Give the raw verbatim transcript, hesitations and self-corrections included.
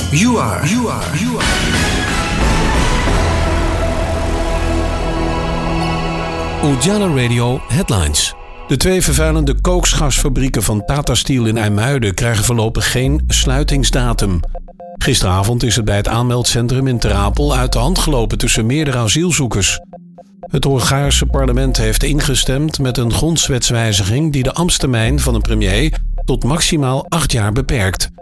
You are. You are. You are. Ujala Radio Headlines. De twee vervuilende kooksgasfabrieken van Tata Steel in IJmuiden krijgen voorlopig geen sluitingsdatum. Gisteravond is het bij het aanmeldcentrum in Ter Apel uit de hand gelopen tussen meerdere asielzoekers. Het Hongaarse parlement heeft ingestemd met een grondwetswijziging die de ambtstermijn van een premier tot maximaal acht jaar beperkt.